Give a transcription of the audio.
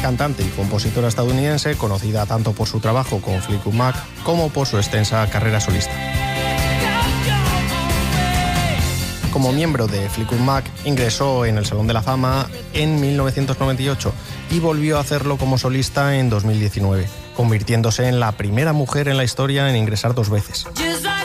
cantante y compositora estadounidense, conocida tanto por su trabajo con Fleetwood Mac como por su extensa carrera solista. Como miembro de Fleetwood Mac, ingresó en el Salón de la Fama en 1998 y volvió a hacerlo como solista en 2019, convirtiéndose en la primera mujer en la historia en ingresar 2 veces.